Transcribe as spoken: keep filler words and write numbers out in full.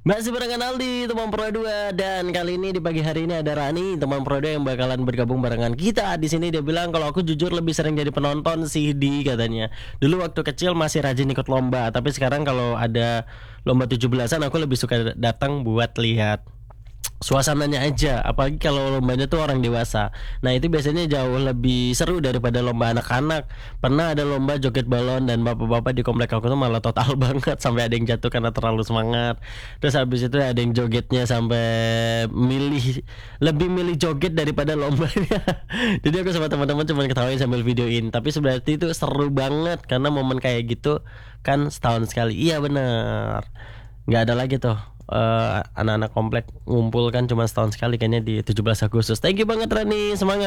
Masih barengan Aldi, teman Pro dua, dan kali ini di pagi hari ini ada Rani, teman Pro dua yang bakalan bergabung barengan kita. Di sini dia bilang kalau aku jujur lebih sering jadi penonton sih di katanya. Dulu waktu kecil masih rajin ikut lomba, tapi sekarang kalau ada lomba tujuh belasan aku lebih suka datang buat lihat suasananya aja, apalagi kalau lombanya tuh orang dewasa. Nah itu biasanya jauh lebih seru daripada lomba anak-anak. Pernah ada lomba joget balon dan bapak-bapak di komplek aku tuh malah total banget, sampai ada yang jatuh karena terlalu semangat. Terus habis itu ada yang jogetnya sampai milih lebih milih joget daripada lombanya. Jadi aku sama teman-teman cuma ketawain sambil videoin. Tapi sebenarnya itu seru banget karena momen kayak gitu kan setahun sekali. Iya bener, nggak ada lagi tuh eh, anak-anak komplek ngumpul kan cuma setahun sekali kayaknya di tujuh belas Agustus. Thank you banget Rani, semangat.